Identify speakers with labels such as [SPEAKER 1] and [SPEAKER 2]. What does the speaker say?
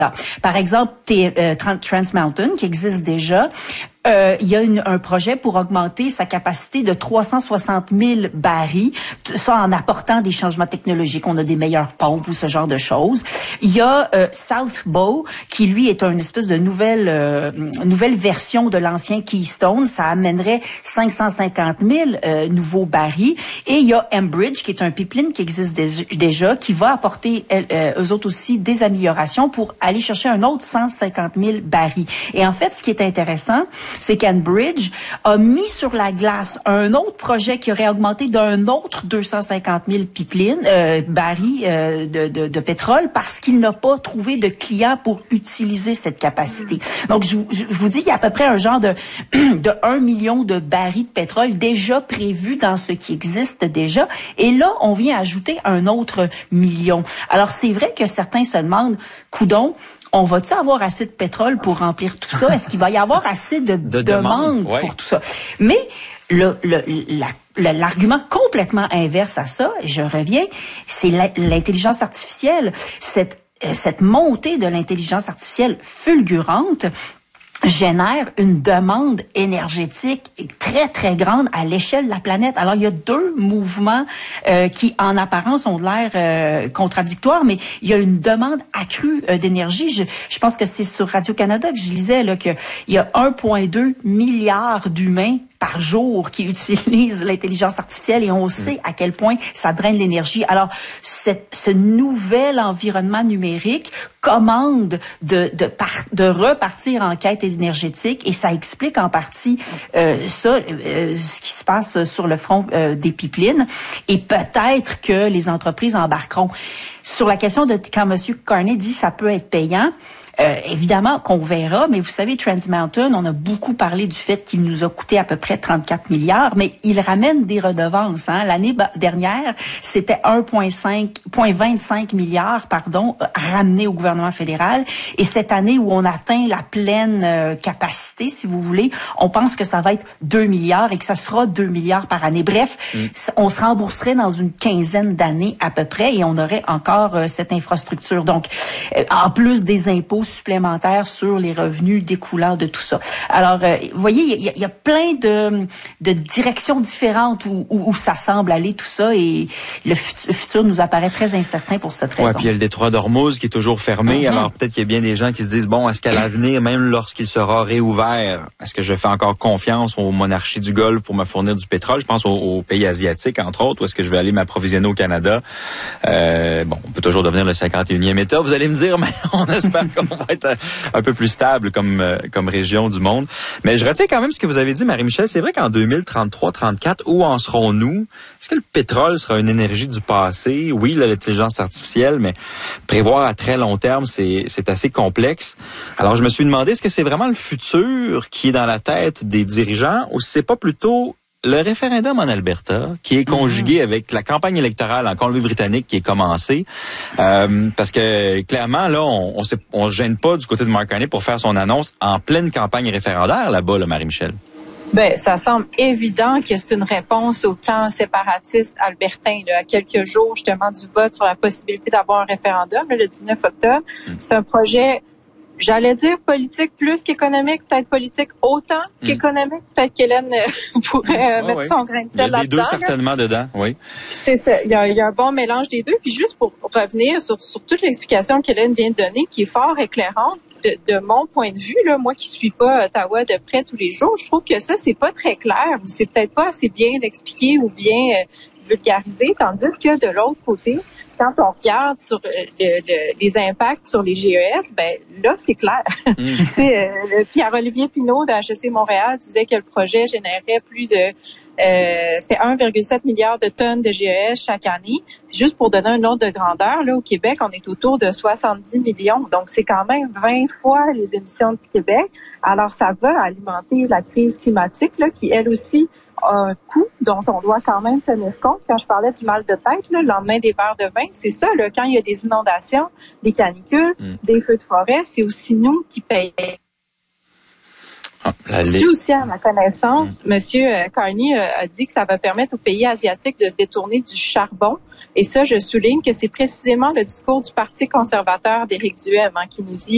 [SPEAKER 1] Par exemple, Trans Mountain, qui existe déjà, il y a un projet pour augmenter sa capacité de 360 000 barils, ça en apportant des changements technologiques. On a des meilleures pompes ou ce genre de choses. Il y a South Bow, qui lui est une espèce de nouvelle version de l'ancien Keystone. Ça amènerait 550 000 nouveaux barils. Et il y a Enbridge, qui est un pipeline qui existe déjà, qui va apporter eux autres aussi des améliorations pour aller chercher un autre 150 000 barils. Et en fait, ce qui est intéressant, c'est qu'Enbridge a mis sur la glace un autre projet qui aurait augmenté d'un autre 250 000 barils de pétrole parce qu'il n'a pas trouvé de clients pour utiliser cette capacité. Donc, je vous dis qu'il y a à peu près un genre de 1 million de barils de pétrole déjà prévus dans ce qui existe déjà. Et là, on vient ajouter un autre million. Alors, c'est vrai que certains se demandent, coudonc, on va-tu avoir assez de pétrole pour remplir tout ça? Est-ce qu'il va y avoir assez de demandes pour tout ça? Mais l'argument complètement inverse à ça, et je reviens, c'est l'intelligence artificielle. Cette montée de l'intelligence artificielle fulgurante génère une demande énergétique très, très grande à l'échelle de la planète. Alors, il y a deux mouvements qui, en apparence, ont l'air contradictoires, mais il y a une demande accrue d'énergie. Je pense que c'est sur Radio-Canada que je lisais là, qu'il y a 1,2 milliard d'humains par jour qui utilisent l'intelligence artificielle et on sait à quel point ça draine l'énergie. Alors, ce nouvel environnement numérique commande de repartir en quête énergétique et ça explique en partie ce qui se passe sur le front des pipelines et peut-être que les entreprises embarqueront. Sur la question de quand M. Carney dit ça peut être payant, évidemment qu'on verra, mais vous savez, Trans Mountain, on a beaucoup parlé du fait qu'il nous a coûté à peu près 34 milliards, mais il ramène des redevances. L'année dernière, c'était 1,25 milliards, ramenés au gouvernement fédéral. Et cette année où on atteint la pleine capacité, si vous voulez, on pense que ça va être 2 milliards et que ça sera 2 milliards par année. Bref, on se rembourserait dans une quinzaine d'années à peu près et on aurait encore cette infrastructure. Donc, en plus des impôts supplémentaires sur les revenus découlant de tout ça. Alors, vous voyez, il y a plein de directions différentes où ça semble aller tout ça et le futur nous apparaît très incertain pour cette raison.
[SPEAKER 2] Ouais, puis il y a le détroit d'Ormuz qui est toujours fermé. Alors peut-être qu'il y a bien des gens qui se disent bon, est-ce qu'à l'avenir, même lorsqu'il sera réouvert, est-ce que je fais encore confiance aux monarchies du Golfe pour me fournir du pétrole? Je pense aux pays asiatiques entre autres, ou est-ce que je vais aller m'approvisionner au Canada? On peut toujours devenir le 51e État. Vous allez me dire, mais on espère qu'on va être un peu plus stable comme région du monde. Mais je retiens quand même ce que vous avez dit, Marie-Michel. C'est vrai qu'en 2033-34, où en serons-nous? Est-ce que le pétrole sera une énergie du passé? Oui, l'intelligence artificielle, mais prévoir à très long terme, c'est assez complexe. Alors, je me suis demandé, est-ce que c'est vraiment le futur qui est dans la tête des dirigeants ou c'est pas plutôt le référendum en Alberta, qui est conjugué avec la campagne électorale en Colombie-Britannique qui est commencée, parce que clairement là, on se gêne pas du côté de Mark Carney pour faire son annonce en pleine campagne référendaire là-bas, là, Marie-Michel.
[SPEAKER 3] Ben, ça semble évident que c'est une réponse au camp séparatiste albertain, là, à quelques jours justement du vote sur la possibilité d'avoir un référendum, là, le 19 octobre. C'est un projet, j'allais dire politique plus qu'économique, peut-être politique autant qu'économique. Peut-être qu'Hélène pourrait mettre son grain de sel là-dedans.
[SPEAKER 2] Il y a les deux certainement dedans, oui.
[SPEAKER 3] C'est ça. Il y a un bon mélange des deux. Puis juste pour revenir sur toute l'explication qu'Hélène vient de donner, qui est fort éclairante, de mon point de vue, là, moi qui suis pas Ottawa de près tous les jours, je trouve que ça, c'est pas très clair ou c'est peut-être pas assez bien expliqué ou bien vulgarisé, tandis que de l'autre côté, quand on regarde sur les impacts sur les GES, ben là, c'est clair. Pierre-Olivier Pinault d'HEC Montréal disait que le projet générait plus de c'était 1,7 milliard de tonnes de GES chaque année. Puis juste pour donner un ordre de grandeur, là, au Québec, on est autour de 70 millions. Donc, c'est quand même 20 fois les émissions du Québec. Alors, ça va alimenter la crise climatique, là, qui, elle aussi, a un coût dont on doit quand même tenir compte. Quand je parlais du mal de tête, là, le lendemain des verres de vin, c'est ça, là, quand il y a des inondations, des canicules, des feux de forêt, c'est aussi nous qui payons. Aussi, à ma connaissance, M. Carney a dit que ça va permettre aux pays asiatiques de se détourner du charbon. Et ça, je souligne que c'est précisément le discours du Parti conservateur d'Éric Duhem qui nous dit